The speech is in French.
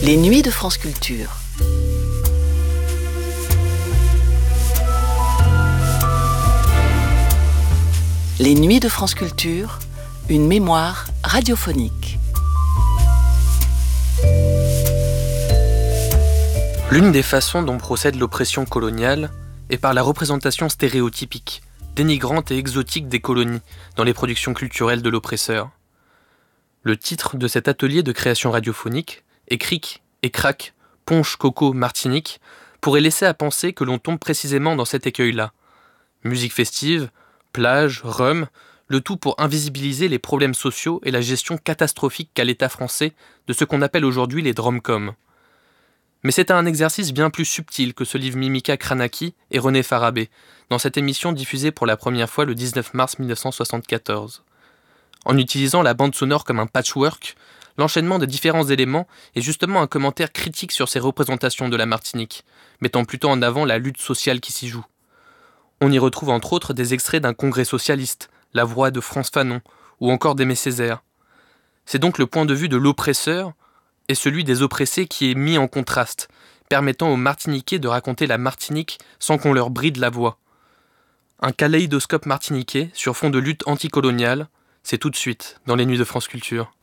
Les nuits de France Culture. Les nuits de France Culture, une mémoire radiophonique. L'une des façons dont procède l'oppression coloniale est par la représentation stéréotypique, dénigrante et exotique des colonies dans les productions culturelles de l'oppresseur. Le titre de cet atelier de création radiophonique, Écric et Crac, Ponche, Coco, Martinique, pourrait laisser à penser que l'on tombe précisément dans cet écueil-là. Musique festive, plage, rhum, le tout pour invisibiliser les problèmes sociaux et la gestion catastrophique qu'a l'État français de ce qu'on appelle aujourd'hui les dromcoms. Mais c'est un exercice bien plus subtil que ce livre Mimika Kranaki et René Farabé, dans cette émission diffusée pour la première fois le 19 mars 1974. En utilisant la bande sonore comme un patchwork, l'enchaînement des différents éléments est justement un commentaire critique sur ces représentations de la Martinique, mettant plutôt en avant la lutte sociale qui s'y joue. On y retrouve entre autres des extraits d'un congrès socialiste, La Voix de Frantz Fanon, ou encore d'Aimé Césaire. C'est donc le point de vue de l'oppresseur et celui des oppressés qui est mis en contraste, permettant aux Martiniquais de raconter la Martinique sans qu'on leur bride la voix. Un kaléidoscope martiniquais sur fond de lutte anticoloniale, c'est tout de suite dans les nuits de France Culture.